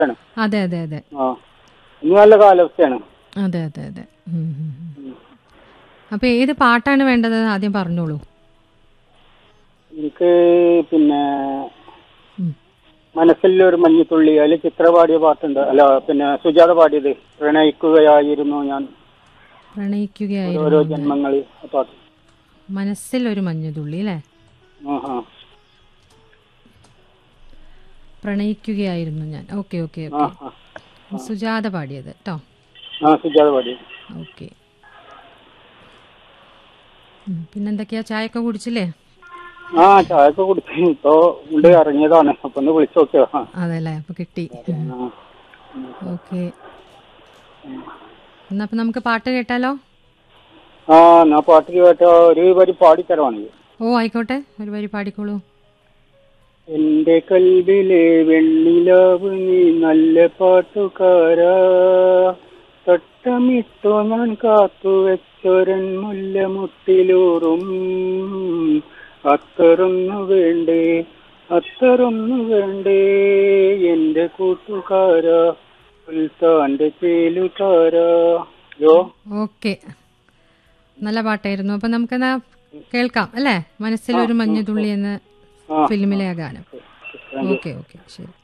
അതെ അതെ അതെ. ഇന്ന് നല്ല കാലാവസ്ഥയാണ്. അതെ അതെ അതെ. അപ്പൊ ഏത് പാട്ടാണ് വേണ്ടത് ആദ്യം പറഞ്ഞോളൂ. എനിക്ക് പിന്നെ മനസ്സിലൊരു മഞ്ഞത്തുള്ളി, അതിൽ ചിത്ര പാടിയ പാട്ടുണ്ട്. അല്ല, പിന്നെ സുജാത പാടിയത് പ്രണയിക്കുകയായിരുന്നു ഞാൻ ഓരോ ജന്മങ്ങളിൽ പാട്ട്. മനസ്സിൽ ഒരു മഞ്ഞുതുള്ളി അല്ലേ? പ്രണയിക്കുകയായിരുന്നു ഞാൻ. Okay okay okay. സുജാത പാടിയത് കേട്ടോ. സുജാത പാടിയത്. ഓക്കെ. പിന്നെന്തൊക്കെയാ, ചായയൊക്കെ കുടിച്ചില്ലേ? ചായയൊക്കെ കുടിച്ചു. ഇപ്പൊ ഉണ്ട് ഇറങ്ങിയതാണ്. അപ്പൊ ഒന്ന് വിളിച്ചു നോക്കിയോ. അതല്ലേ, അപ്പൊ കിട്ടി. ഓക്കെ. എന്നാ നമുക്ക് പാട്ട് കേട്ടാലോ? എന്നാ പാട്ട് കേട്ടോ. ഒരു വരി പാടിത്തരവാണെങ്കിൽ. ആയിക്കോട്ടെ, ഒരു വരി പാടിക്കോളൂ. എന്റെ കൽവിലെ വെണ്ണിലാവ് നീ നല്ല പാട്ടുകാരാ, തട്ടമിട്ടോ ഞാൻ കാത്തുവെച്ചൊരൻ മുല്ലമുട്ടിലൂറും, അത്തറൊന്നു വേണ്ടേ അത്തറൊന്നു വേണ്ടേ എന്റെ കൂട്ടുകാരാ, സുൽത്താന്റെ ചേലുകാരാ. ഓക്കെ, നല്ല പാട്ടായിരുന്നു. അപ്പൊ നമുക്കെന്നാ കേൾക്കാം അല്ലേ? മനസ്സിലൊരു മഞ്ഞുതുള്ളി എന്ന ഫിലിമിലെ ആ ഗാനം. ഓക്കെ ഓക്കെ, ശരി.